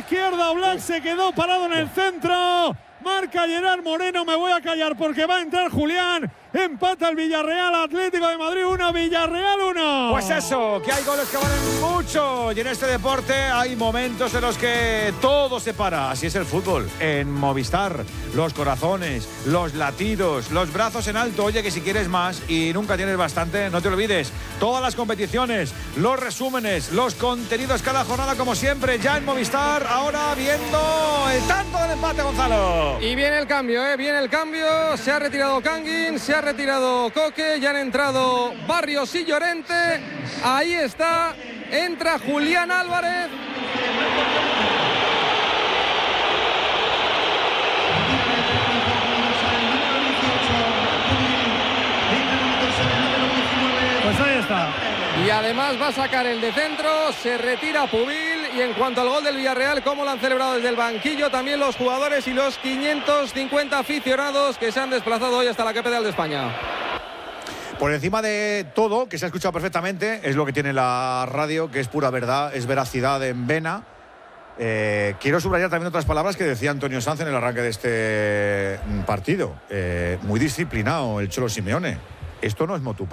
izquierda, Oblak se quedó parado en el centro. Marca Gerard Moreno, me voy a callar porque va a entrar Julián. Empata el Villarreal, Atlético de Madrid 1, Villarreal 1. Pues eso, que hay goles que valen mucho y en este deporte hay momentos en los que todo se para. Así es el fútbol. En Movistar, los corazones, los latidos, los brazos en alto. Oye, que si quieres más y nunca tienes bastante, no te olvides. Todas las competiciones, los resúmenes, los contenidos cada jornada como siempre, ya en Movistar. Ahora viendo el tanto del empate, Gonzalo. Y viene el cambio, viene el cambio. Se ha retirado Kangin, se ha retirado Coque, ya han entrado Barrios y Llorente. Ahí está, entra Julián Álvarez. Pues ahí está. Y además va a sacar el de centro, se retira Pubil. Y en cuanto al gol del Villarreal, cómo lo han celebrado desde el banquillo también los jugadores y los 550 aficionados que se han desplazado hoy hasta la capital de España. Por encima de todo, que se ha escuchado perfectamente, es lo que tiene la radio, que es pura verdad, es veracidad en vena. Quiero subrayar también otras palabras que decía Antonio Sanz en el arranque de este partido. Muy disciplinado el Cholo Simeone. Esto no es motu.